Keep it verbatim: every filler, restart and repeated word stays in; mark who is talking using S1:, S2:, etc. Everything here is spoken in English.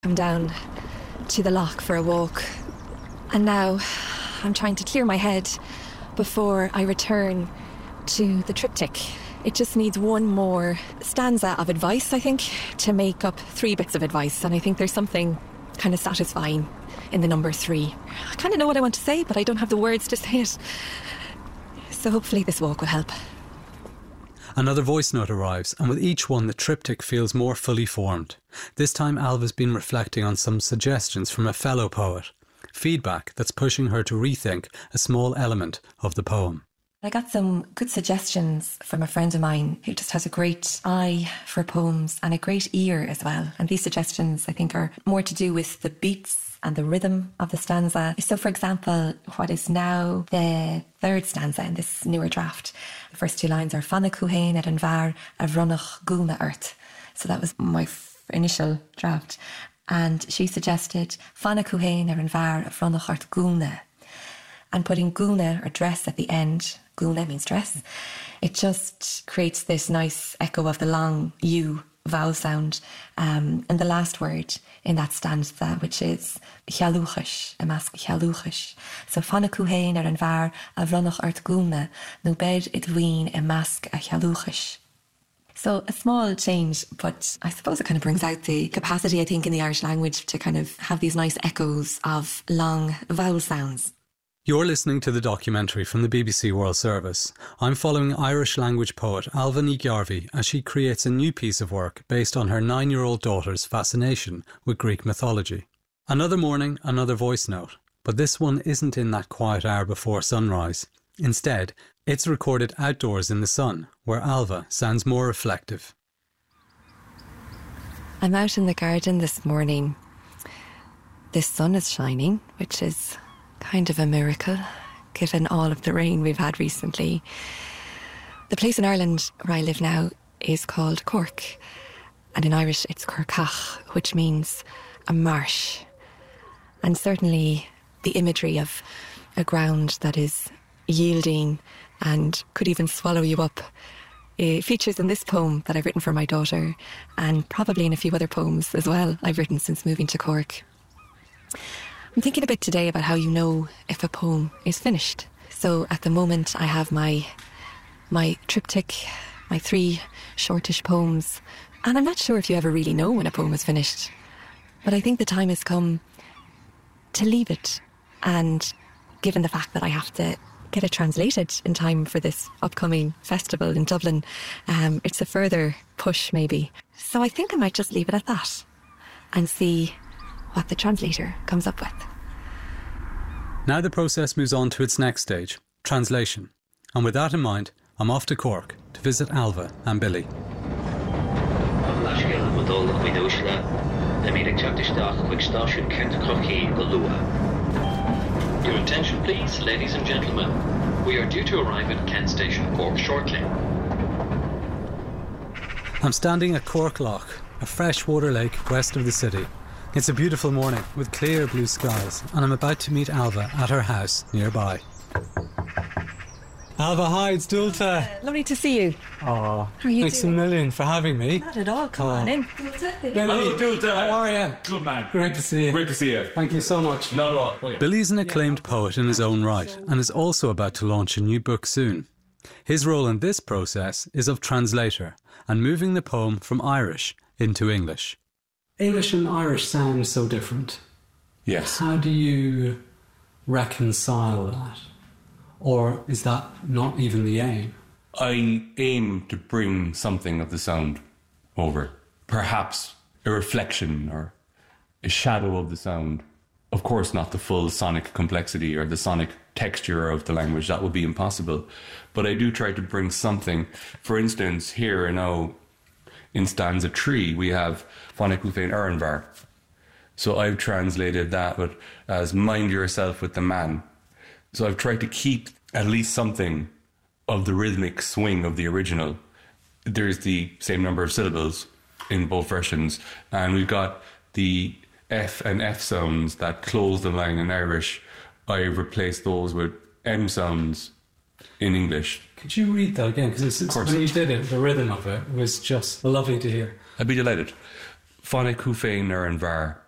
S1: I'm down to the loch for a walk, and now I'm trying to clear my head before I return to the triptych. It just needs one more stanza of advice, I think, to make up three bits of advice, and I think there's something kind of satisfying in the number three. I kind of know what I want to say, but I don't have the words to say it. So hopefully this walk will help.
S2: Another voice note arrives, and with each one the triptych feels more fully formed. This time Ailbhe's been reflecting on some suggestions from a fellow poet. Feedback that's pushing her to rethink a small element of the poem.
S1: I got some good suggestions from a friend of mine who just has a great eye for poems and a great ear as well. And these suggestions, I think, are more to do with the beats and the rhythm of the stanza. So, for example, what is now the third stanza in this newer draft, the first two lines are Fanna Cuhain ar an bhar a bhronach gúna ort. So that was my f- initial draft. And she suggested Fanna Cuhain ar an bhar a bhronach ort gúna. And putting gúna or dress at the end, gúna means dress, it just creates this nice echo of the long U vowel sound. Um, and the last word in that stanza, which is chealúchas, a mask chealúchas. So Fanna Cuhain ar an bhar a bhronach ort gúna, nó bed it bhín a mask a chealúchas. So a small change, but I suppose it kind of brings out the capacity, I think, in the Irish language to kind of have these nice echoes of long vowel sounds.
S2: You're listening to the documentary from the B B C World Service. I'm following Irish language poet Ailbhe Ní Ghearrmhaigh as she creates a new piece of work based on her nine-year-old daughter's fascination with Greek mythology. Another morning, another voice note, but this one isn't in that quiet hour before sunrise. Instead, it's recorded outdoors in the sun, where Ailbhe sounds more reflective.
S1: I'm out in the garden this morning. The sun is shining, which is kind of a miracle, given all of the rain we've had recently. The place in Ireland where I live now is called Cork, and in Irish it's Corcach, which means a marsh. And certainly the imagery of a ground that is yielding and could even swallow you up it features in this poem that I've written for my daughter, and probably in a few other poems as well I've written since moving to Cork. I'm thinking a bit today about how you know if a poem is finished. So at the moment I have my my triptych, my three shortish poems, and I'm not sure if you ever really know when a poem is finished. But I think the time has come to leave it, and given the fact that I have to get it translated in time for this upcoming festival in Dublin, um, it's a further push maybe. So I think I might just leave it at that and see what the translator comes up with.
S2: Now the process moves on to its next stage, translation. And with that in mind, I'm off to Cork to visit Ailbhe and Billy.
S3: Your attention please, ladies and gentlemen. We are due to arrive at Kent Station, Cork shortly.
S2: I'm standing at Cork Loch, a freshwater lake west of the city. It's a beautiful morning with clear blue skies, and I'm about to meet Ailbhe at her house nearby. Ailbhe, hi, it's Dulta.
S1: Uh, lovely to see you.
S2: Oh,
S1: how are you
S2: thanks
S1: doing?
S2: a million for having me.
S1: Not at all, come
S2: oh.
S1: on in.
S2: Billy, Dulta, how are you?
S4: Good man.
S2: Great to see you.
S4: Great to see you.
S2: Thank you so much.
S4: Not at all. Oh, yeah.
S2: Billy's an acclaimed poet in his own right, and is also about to launch a new book soon. His role in this process is of translator, and moving the poem from Irish into English. English and Irish sound so different.
S4: Yes.
S2: How do you reconcile that? Or is that not even the aim?
S4: I aim to bring something of the sound over. Perhaps a reflection or a shadow of the sound. Of course, not the full sonic complexity or the sonic texture of the language. That would be impossible. But I do try to bring something. For instance, here I know in stanza three, we have Fanna Cuhain ar an bhar. So I've translated that with, as mind yourself with the man. So I've tried to keep at least something of the rhythmic swing of the original. There's the same number of syllables in both versions, and we've got the F and F sounds that close the line in Irish. I've replaced those with M sounds in English.
S2: Could you read that again? Because when you did it, the rhythm of it was just lovely to hear.
S4: I'd be delighted. Fanna Cuhain ar an bhar